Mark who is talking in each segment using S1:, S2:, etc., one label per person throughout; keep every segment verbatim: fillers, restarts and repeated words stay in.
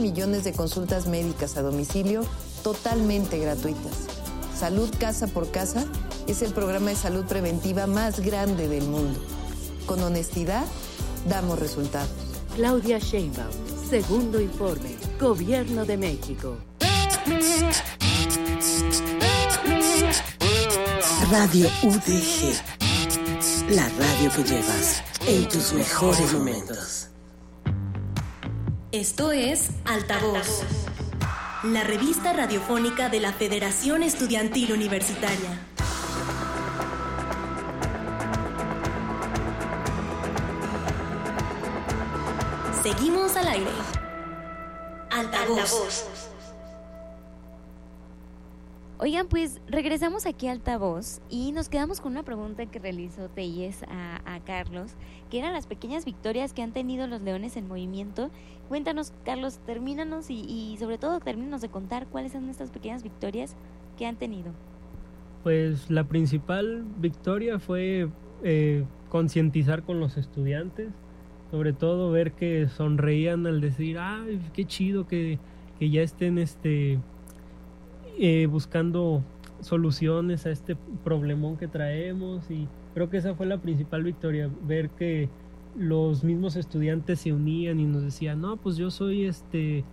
S1: millones de consultas médicas a domicilio totalmente gratuitas. Salud Casa por Casa es el programa de salud preventiva más grande del mundo. Con honestidad, damos resultados.
S2: Claudia Sheinbaum, segundo informe, Gobierno de México.
S3: Radio U D G, la radio que llevas en tus mejores momentos.
S4: Esto es Altavoz, la revista radiofónica de la Federación Estudiantil Universitaria. Seguimos al aire. Altavoz. Altavoz.
S5: Oigan, pues regresamos aquí a Altavoz y nos quedamos con una pregunta que realizó Telles a, a Carlos, que eran las pequeñas victorias que han tenido los Leones en Movimiento. Cuéntanos, Carlos, termínanos y, y sobre todo termínanos de contar cuáles son estas pequeñas victorias que han tenido.
S6: Pues la principal victoria fue eh, concientizar con los estudiantes, sobre todo ver que sonreían al decir, ¡ay, qué chido que, que ya estén este... Eh, buscando soluciones a este problemón que traemos! Y creo que esa fue la principal victoria, ver que los mismos estudiantes se unían y nos decían, no, pues yo soy este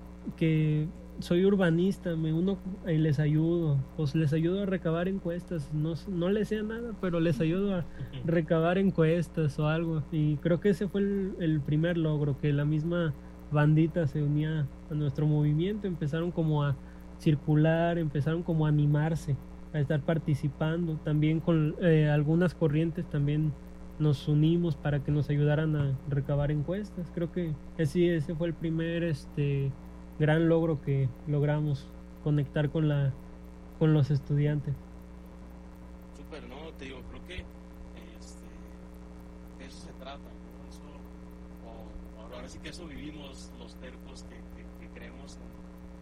S6: que soy urbanista, me uno y les ayudo, pues les ayudo a recabar encuestas, no, no les sé nada, pero les ayudo a recabar encuestas o algo. Y creo que ese fue el, el primer logro, que la misma bandita se unía a nuestro movimiento, empezaron como a circular, empezaron como a animarse a estar participando. También con eh, algunas corrientes también nos unimos para que nos ayudaran a recabar encuestas. Creo que ese, ese fue el primer este gran logro que logramos, conectar con la con los estudiantes.
S7: Súper, ¿no? Te digo, creo que este, de eso se trata, ¿no? Eso, o, ahora, ahora sí que eso vivimos los tercos que, que, que creemos en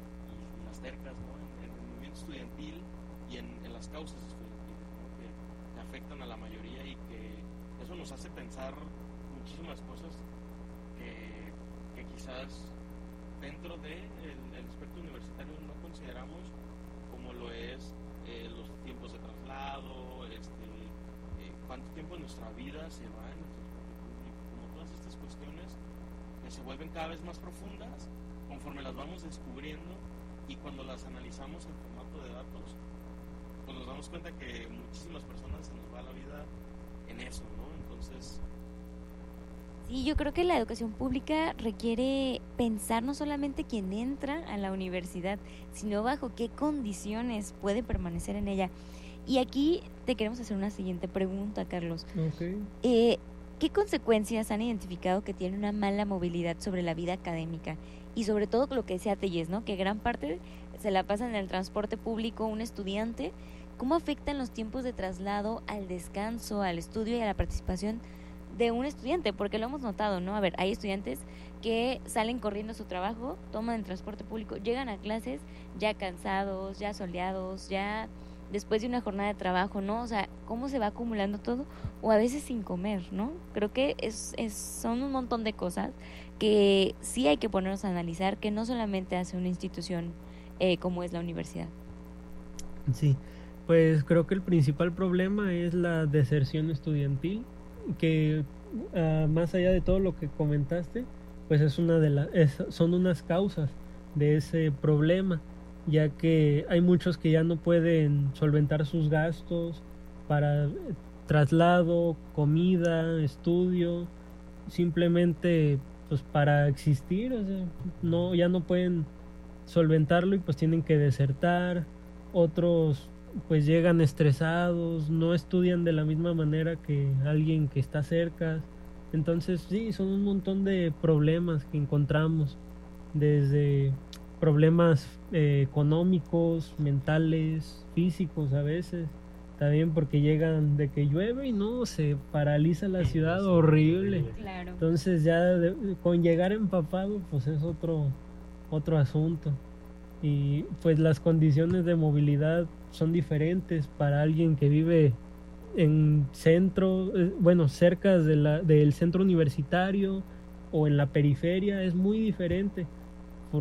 S7: cercas, ¿no? en, en el movimiento estudiantil y en, en las causas estudiantiles, ¿no? que, que afectan a la mayoría, y que eso nos hace pensar muchísimas cosas que, que quizás dentro del de el espectro universitario no consideramos, como lo es eh, los tiempos de traslado, este, eh, cuánto tiempo de nuestra vida se va en el transporte público, como todas estas cuestiones que se vuelven cada vez más profundas conforme las vamos descubriendo. Y cuando las analizamos en formato de datos, pues nos damos cuenta que muchísimas personas se nos va la vida en eso, ¿no? Entonces...
S5: Sí, yo creo que la educación pública requiere pensar no solamente quién entra a la universidad, sino bajo qué condiciones puede permanecer en ella. Y aquí te queremos hacer una siguiente pregunta, Carlos.
S6: Okay.
S5: Eh, ¿Qué consecuencias han identificado que tiene una mala movilidad sobre la vida académica? Y sobre todo lo que decía Telles, ¿no? Que gran parte se la pasa en el transporte público un estudiante. ¿Cómo afectan los tiempos de traslado al descanso, al estudio y a la participación de un estudiante? Porque lo hemos notado, ¿no? A ver, hay estudiantes que salen corriendo a su trabajo, toman el transporte público, llegan a clases ya cansados, ya soleados, ya después de una jornada de trabajo, ¿no? O sea, ¿cómo se va acumulando todo? O a veces sin comer, ¿no? Creo que es, es son un montón de cosas que sí hay que ponernos a analizar, que no solamente hace una institución eh, como es la universidad.
S6: Sí, pues creo que el principal problema es la deserción estudiantil, que uh, más allá de todo lo que comentaste, pues es una de las son unas causas de ese problema, ya que hay muchos que ya no pueden solventar sus gastos para traslado, comida, estudio, simplemente pues para existir, o sea, no, ya no pueden solventarlo y pues tienen que desertar. Otros pues llegan estresados, no estudian de la misma manera que alguien que está cerca. Entonces sí, son un montón de problemas que encontramos, desde problemas eh, económicos, mentales, físicos a veces, también porque llegan de que llueve y no, se paraliza la ciudad, horrible.
S5: Claro.
S6: Entonces ya de, con llegar empapado pues es otro otro asunto. Y pues las condiciones de movilidad son diferentes para alguien que vive en centro, eh, bueno, cerca de la, del centro universitario o en la periferia, es muy diferente